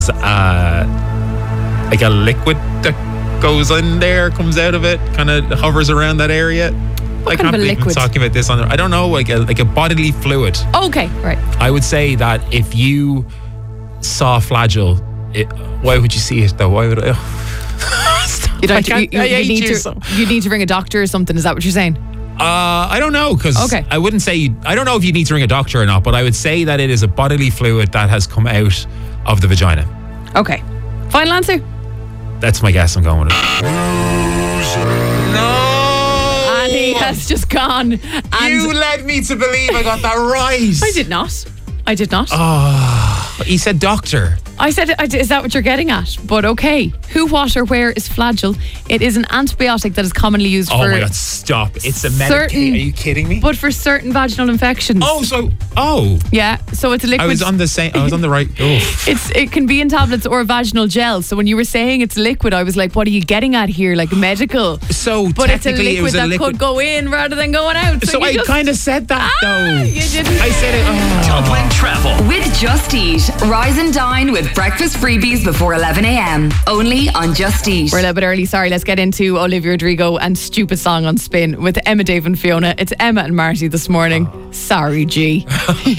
like a liquid that goes in there, comes out of it, kind of hovers around that area. I kind can't of a believe I'm liquid? talking about this I don't know, like a bodily fluid. Okay, right. I would say that if you saw a flagell, why would you see it though? Why would I? You need to ring a doctor or something. Is that what you're saying? I don't know, because I wouldn't say. I don't know if you need to ring a doctor or not, but I would say that it is a bodily fluid that has come out of the vagina. Okay. Final answer? That's my guess. I'm going with it. No. And he has just gone. And You led me to believe I got that right. I did not. He said doctor. I said, is that what you're getting at? But okay. Who, what, or where is flagell? It is an antibiotic that is commonly used for... Oh my God, stop. It's a medication. Are you kidding me? But for certain vaginal infections. Yeah, so it's a liquid. I was on the right. It can be in tablets or vaginal gel. So when you were saying it's liquid, I was like, what are you getting at here? Like medical. But it's a liquid that could go in rather than going out. So I kind of said that though. You didn't. I said it. Dublin Travel with Just Eat. Rise and dine with breakfast freebies before 11 a.m. Only on Just Eat. We're a little bit early, sorry. Let's get into Olivia Rodrigo and Stupid Song on Spin with Emma, Dave and Fiona. It's Emma and Marty this morning. Sorry, G.